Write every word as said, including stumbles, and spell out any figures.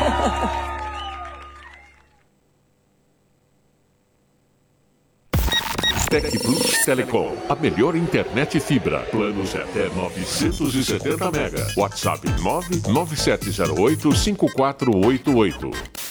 Tec Plus Telecom, a melhor internet fibra. Planos até novecentos e setenta mega. WhatsApp nove nove sete zero oito cinco quatro oito oito.